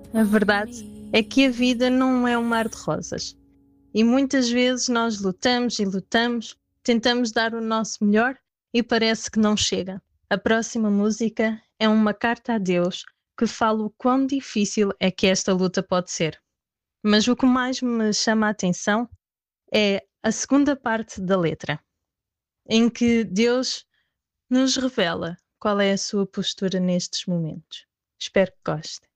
A verdade é que a vida não é um mar de rosas. E muitas vezes nós lutamos e lutamos, tentamos dar o nosso melhor e parece que não chega. A próxima música é uma carta a Deus que fala o quão difícil é que esta luta pode ser. Mas o que mais me chama a atenção é a segunda parte da letra, em que Deus nos revela qual é a sua postura nestes momentos. Espero que goste.